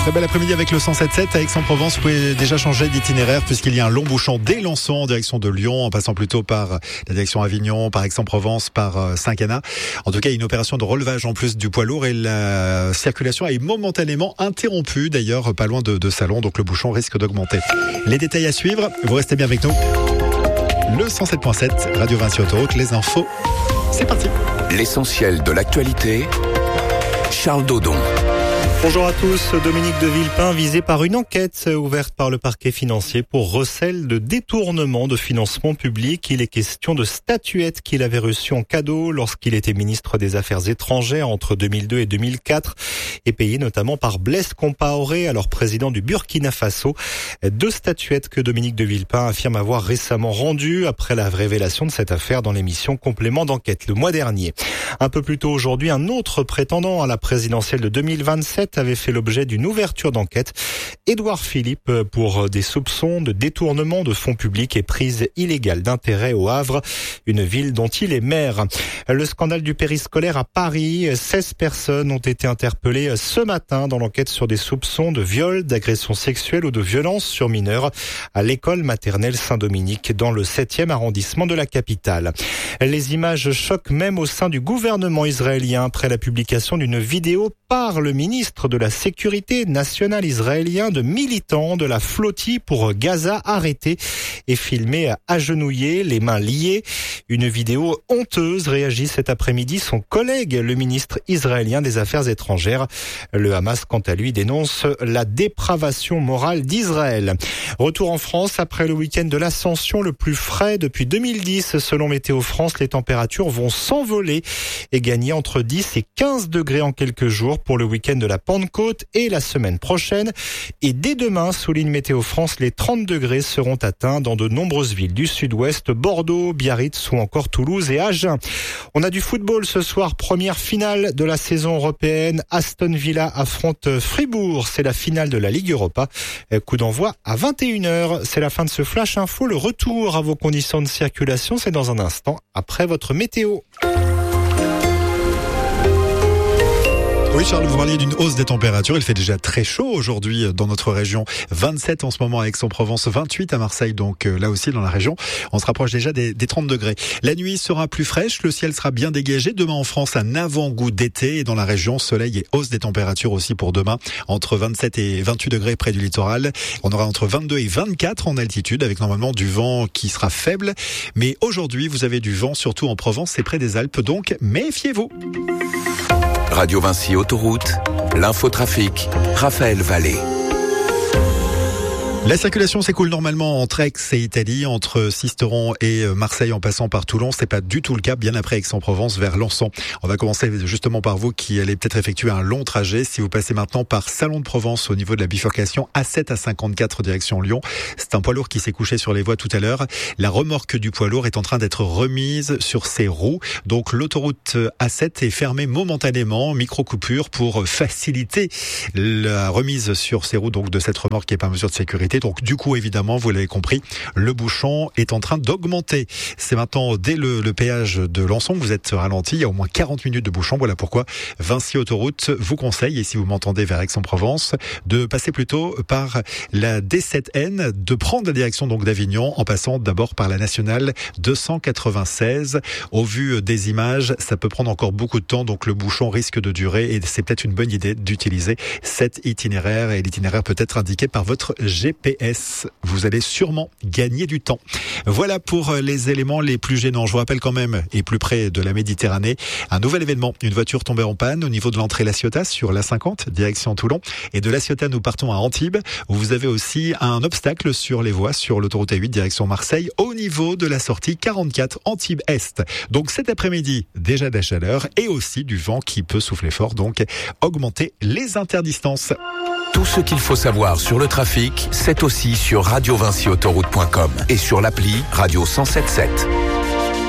Très bel après-midi avec le 107.7 à Aix-en-Provence. Vous pouvez déjà changer d'itinéraire puisqu'il y a un long bouchon dès Lançon en direction de Lyon, en passant plutôt par la direction Avignon, par Aix-en-Provence, par Saint-Cana. En tout cas, une opération de relevage en plus du poids lourd et la circulation est momentanément interrompue. D'ailleurs, pas loin de Salon, donc le bouchon risque d'augmenter. Les détails à suivre, vous restez bien avec nous. Le 107.7, Radio Vinci Autoroute, les infos. C'est parti. L'essentiel de l'actualité, Charles Dodon. Bonjour à tous. Dominique de Villepin visé par une enquête ouverte par le parquet financier pour recel de détournement de financement public. Il est question de statuettes qu'il avait reçues en cadeau lorsqu'il était ministre des Affaires étrangères entre 2002 et 2004 et payées notamment par Blaise Compaoré, alors président du Burkina Faso. 2 statuettes que Dominique de Villepin affirme avoir récemment rendues après la révélation de cette affaire dans l'émission Complément d'enquête le mois dernier. Un peu plus tôt aujourd'hui, un autre prétendant à la présidentielle de 2027 avait fait l'objet d'une ouverture d'enquête. Édouard Philippe, pour des soupçons de détournement de fonds publics et prise illégale d'intérêt au Havre, une ville dont il est maire. Le scandale du périscolaire à Paris, 16 personnes ont été interpellées ce matin dans l'enquête sur des soupçons de viol, d'agression sexuelle ou de violence sur mineurs à l'école maternelle Saint-Dominique dans le 7e arrondissement de la capitale. Les images choquent même au sein du gouvernement israélien après la publication d'une vidéo par le ministre de la Sécurité nationale israélien de militants de la flottille pour Gaza arrêtés et filmés agenouillés, les mains liées. Une vidéo honteuse, réagit cet après-midi son collègue, le ministre israélien des Affaires étrangères. Le Hamas, quant à lui, dénonce la dépravation morale d'Israël. Retour en France après le week-end de l'Ascension, le plus frais depuis 2010. Selon Météo France, les températures vont s'envoler et gagner entre 10 et 15 degrés en quelques jours pour le week-end de la Pentecôte et la semaine prochaine. Et dès demain, souligne Météo France, les 30 degrés seront atteints dans de nombreuses villes du sud-ouest, Bordeaux, Biarritz ou encore Toulouse et Agen. On a du football ce soir, première finale de la saison européenne. Aston Villa affronte Fribourg, c'est la finale de la Ligue Europa. Coup d'envoi à 21h. C'est la fin de ce Flash Info. Le retour à vos conditions de circulation, c'est dans un instant après votre météo. Oui Charles, vous parliez d'une hausse des températures. Il fait déjà très chaud aujourd'hui dans notre région. 27 en ce moment à Aix-en-Provence, 28 à Marseille, donc là aussi dans la région. On se rapproche déjà des 30 degrés. La nuit sera plus fraîche, le ciel sera bien dégagé. Demain en France, un avant-goût d'été et dans la région, soleil et hausse des températures aussi pour demain. Entre 27 et 28 degrés près du littoral. On aura entre 22 et 24 en altitude avec normalement du vent qui sera faible. Mais aujourd'hui, vous avez du vent surtout en Provence et près des Alpes, donc méfiez-vous. Radio Vinci Autoroute, l'infotrafic, Raphaël Vallée. La circulation s'écoule normalement entre Aix et Italie, entre Sisteron et Marseille en passant par Toulon. C'est pas du tout le cas bien après Aix-en-Provence vers Lançon. On va commencer justement par vous qui allez peut-être effectuer un long trajet. Si vous passez maintenant par Salon de Provence au niveau de la bifurcation A7 à 54 direction Lyon, c'est un poids lourd qui s'est couché sur les voies tout à l'heure. La remorque du poids lourd est en train d'être remise sur ses roues. Donc l'autoroute A7 est fermée momentanément, micro-coupure pour faciliter la remise sur ses roues donc de cette remorque qui est par mesure de sécurité. Donc du coup, évidemment, vous l'avez compris, le bouchon est en train d'augmenter. C'est maintenant dès le péage de Lançon que vous êtes ralenti. Il y a au moins 40 minutes de bouchon. Voilà pourquoi Vinci Autoroute vous conseille, et si vous m'entendez vers Aix-en-Provence, de passer plutôt par la D7N, de prendre la direction donc d'Avignon en passant d'abord par la nationale 296. Au vu des images, ça peut prendre encore beaucoup de temps, donc le bouchon risque de durer et c'est peut-être une bonne idée d'utiliser cet itinéraire et l'itinéraire peut être indiqué par votre GPS. Vous allez sûrement gagner du temps. Voilà pour les éléments les plus gênants. Je vous rappelle quand même, et plus près de la Méditerranée, un nouvel événement. Une voiture tombée en panne au niveau de l'entrée La Ciotat sur l'A50, direction Toulon. Et de La Ciotat, nous partons à Antibes, où vous avez aussi un obstacle sur les voies, sur l'autoroute A8, direction Marseille, au niveau de la sortie 44 Antibes-Est. Donc cet après-midi, déjà de la chaleur et aussi du vent qui peut souffler fort, donc augmenter les interdistances. Tout ce qu'il faut savoir sur le trafic, c'est aussi sur radiovinciautoroute.com et sur l'appli Radio 107.7.